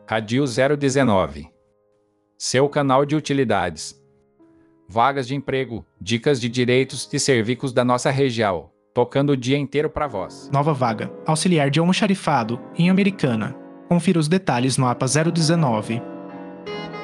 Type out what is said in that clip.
Radio 019. Seu canal de utilidades. Vagas de emprego, dicas de direitos e serviços da nossa região, tocando o dia inteiro para vós. Nova vaga, auxiliar de almoxarifado, em Americana. Confira os detalhes no APA 019.